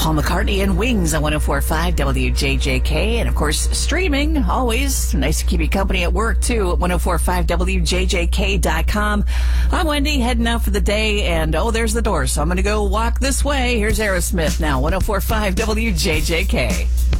Paul McCartney and Wings on 104.5 WJJK. And of course, streaming, always nice to keep you company at work too at 104.5WJJK.com. I'm Wendy, heading out for the day, and there's the door. So I'm going to go walk this way. Here's Aerosmith now, 104.5 WJJK.